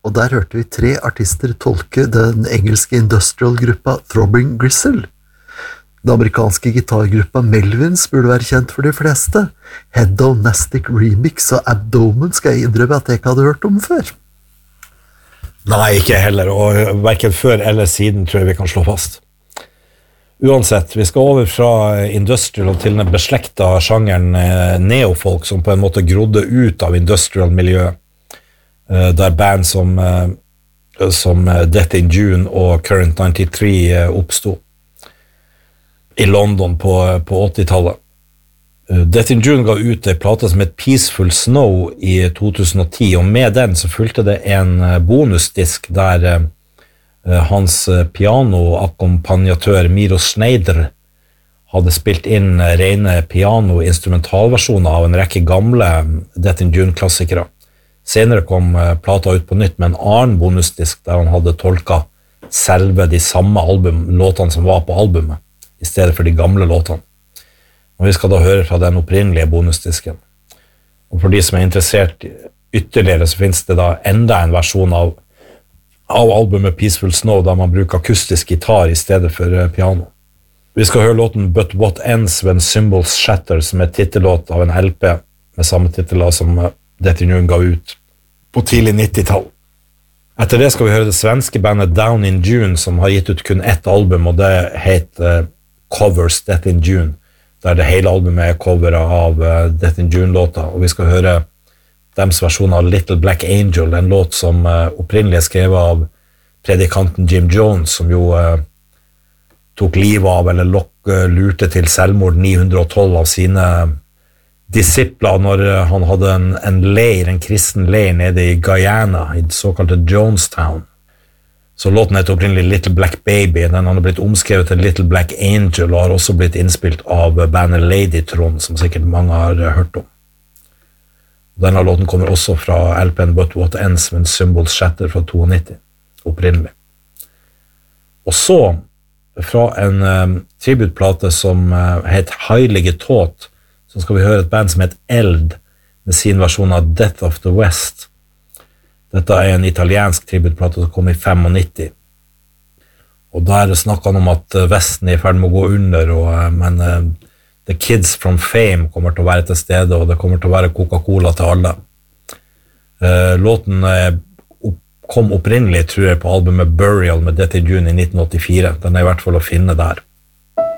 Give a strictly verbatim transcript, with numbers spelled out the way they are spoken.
og der hørte vi tre artister tolke den engelske industrial-gruppa Throbbing Gristle. Den amerikanske gitargruppa Melvins burde være kjent for de fleste. Hedonastic Remix og Abdomen skal jeg innrømme at jeg ikke hadde hørt om før. Nei, ikke heller, og hverken før eller siden tror jeg vi kan slå fast. Uansett, vi skal over fra industrial til den beslekta sjangeren neofolk, som på en måte grodde ut av industrial-miljøet, der band som, som Death in June og Current nittiotre oppstod i London på, på åttitallet. Death in June ga ut en plate som het Peaceful Snow i to tusen og ti, og med den så fulgte det en bonusdisk der uh, hans pianoakkompagnatør Miro Schneider hadde spilt inn rene piano-instrumentalversjoner av en rekke gamle Death in June-klassikere. Senere kom uh, plata ut på nytt med en annen bonusdisk der han hadde tolka selve de samme album, låtene som var på albumet, i stedet for de gamle låtene. Og vi skal da høre fra den opprinnelige bonusdisken. Og for de som er interessert ytterligere, så finnes det da enda en versjon av, av albumet Peaceful Snow, der man bruker akustisk gitar i stedet for piano. Vi skal høre låten But What Ends When Symbols Shatter, som er titellåt av en L P med samme titler som Death in June ga ut på tidlig nittitall. Etter det skal vi høre det svenske bandet Down in June, som har gitt ut kun ett album, og det heter Covers Death in June, der det hele albumet er coveret av uh, Death in June-låta, og vi skal høre dems versjon av Little Black Angel, en låt som uh, opprinnelig er skrevet av predikanten Jim Jones, som jo uh, tok livet av, eller lok, uh, lurte til selvmord ni hundre og tolv av sine disipler når uh, han hadde en, en leir, en kristen leir nede i Guyana, i det såkalte Jonestown. Så låten heter opprinnelig Little Black Baby, den har blitt omskrevet til Little Black Angel, og har også blitt innspilt av bandet Ladytron, som sikkert mange har hørt om. Denne låten kommer også fra L P-en But What Ends When Symbols Shatter fra nittito, opprinnelig. Og så, fra en um, tributplate som uh, het Heilige Tåt, så skal vi høre et band som het Eld, med sin versjon av Death of the West. Dette er en italiensk tributplate som kom i nittio-fem, og der snakker han om at Vesten er i ferd med å gå under, og, men uh, The Kids from Fame kommer til å være til stede, og det kommer til å være Coca-Cola til alle. Uh, låten uh, opp, kom opprinnelig, tror jeg, på albumet Burial med Death in June i nitten åttifire. Den er i hvert fall å finne der.